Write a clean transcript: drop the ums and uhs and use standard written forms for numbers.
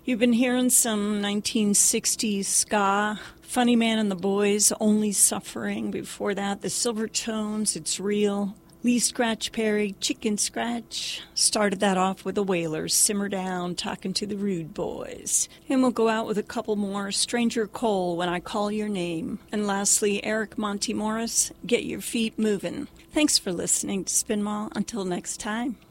You've been hearing some 1960s ska. Funny Man and the Boys, Only Suffering. Before that, the Silvertones, It's Real. Lee Scratch Perry, Chicken Scratch. Started that off with the Wailers, Simmer Down, Talking to the Rude Boys. And we'll go out with a couple more. Stranger Cole, When I Call Your Name. And lastly, Eric Monty Morris, Get Your Feet Movin'. Thanks for listening to Spin Mall. Until next time.